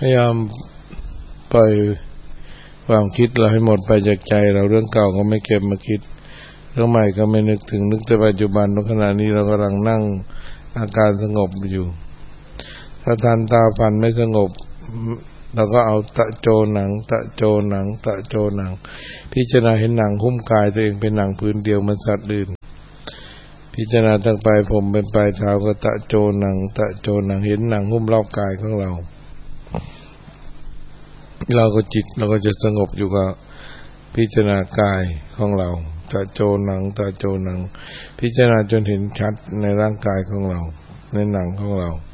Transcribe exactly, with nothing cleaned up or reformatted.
พยายามปล่อยความคิดเราให้หมดไปจากใจเราเรื่องเก่าก็ไม่เก็บมาคิดเรื่องใหม่ก็ไม่นึกถึงนึกแต่ปัจจุบันขณะนี้เรากำลังนั่งอาการสงบอยู่ถ้าทันตาฟันไม่สงบเราก็เอาตะโจหนังตะโจหนังตะโจหนังพิจารณาเห็นหนังหุ้มกายตัวเองเป็นหนังพื้นเดียวมันสัตว์อื่นพิจารณาตั้งปลายผมเป็นปลายเท้าก็ตะโจหนังตะโจหนังเห็นหนังหุ้มรอบกายของเราเราก็จิตเราก็จะสงบอยู่กับพิจารณากายของเราตะโจหนังตะโจหนังพิจารณาจนเห็นชัดในร่างกายของเราในหนังของเรา